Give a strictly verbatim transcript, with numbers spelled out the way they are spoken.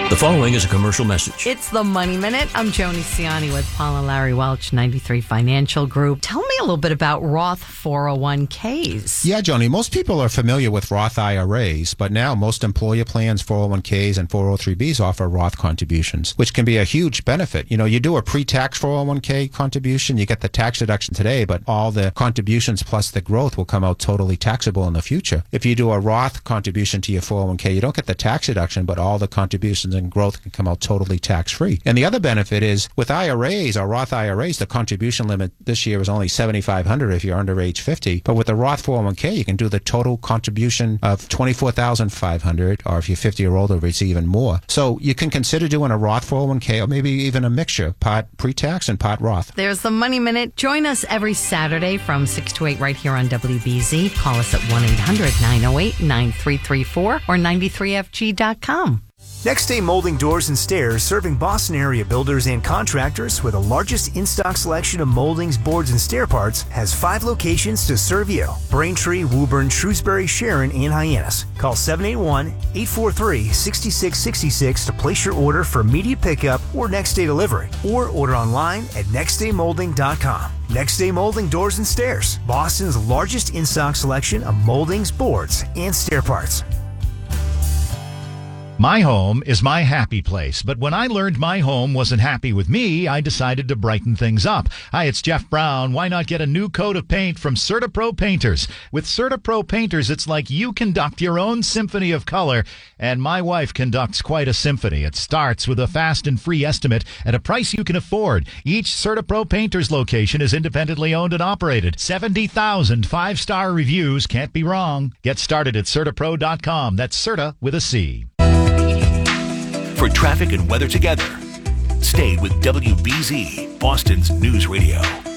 The following is a commercial message. It's the Money Minute. I'm Joni Ciani with Paul and Larry Welch, ninety-three Financial Group. Tell me a little bit about Roth four oh one k's. Yeah, Joni, most people are familiar with Roth I R As, but now most employer plans, four oh one k's, and four oh three b's offer Roth contributions, which can be a huge benefit. You know, you do a pre-tax four oh one k contribution, you get the tax deduction today, but all the contributions plus the growth will come out totally taxable in the future. If you do a Roth contribution to your four oh one k, you don't get the tax deduction, but all the contributions and growth can come out totally tax-free. And the other benefit is with I R As or Roth I R As, the contribution limit this year is only seventy-five hundred dollars if you're under age fifty. But with the Roth four oh one k, you can do the total contribution of twenty-four thousand five hundred dollars, or if you're fifty or older, it's even more. So you can consider doing a Roth four oh one k or maybe even a mixture, part pre-tax and part Roth. There's the Money Minute. Join us every Saturday from six to eight right here on W B Z. Call us at one eight hundred nine oh eight nine three three four or ninety-three F G dot com. Next Day Molding Doors and Stairs, serving Boston area builders and contractors with the largest in-stock selection of moldings, boards, and stair parts, has five locations to serve you: Braintree, Woburn, Shrewsbury, Sharon, and Hyannis. Call seven eight one, eight four three, six six six six to place your order for immediate pickup or next day delivery, or order online at next day molding dot com. Next Day Molding Doors and Stairs, Boston's largest in-stock selection of moldings, boards, and stair parts. My home is my happy place, but when I learned my home wasn't happy with me, I decided to brighten things up. Hi, it's Jeff Brown. Why not get a new coat of paint from CertaPro Painters? With CertaPro Painters, it's like you conduct your own symphony of color, and my wife conducts quite a symphony. It starts with a fast and free estimate at a price you can afford. Each CertaPro Painters location is independently owned and operated. seventy thousand five-star reviews. Can't be wrong. Get started at Certapro dot com. That's Certa with a C. For traffic and weather together, stay with W B Z, Boston's News Radio.